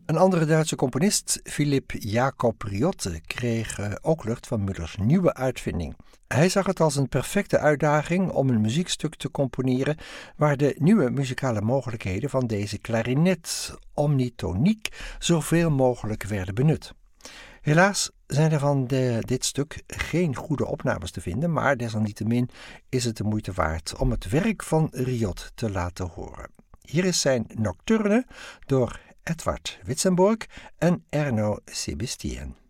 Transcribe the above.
Een andere Duitse componist, Philipp Jakob Riotte, kreeg ook lucht van Müllers nieuwe uitvinding. Hij zag het als een perfecte uitdaging om een muziekstuk te componeren waar de nieuwe muzikale mogelijkheden van deze klarinet omnitoniek zoveel mogelijk werden benut. Helaas zijn er van dit stuk geen goede opnames te vinden, maar desalniettemin is het de moeite waard om het werk van Riotte te laten horen. Hier is zijn Nocturne door Edward Witzenburg en Erno Sebastien.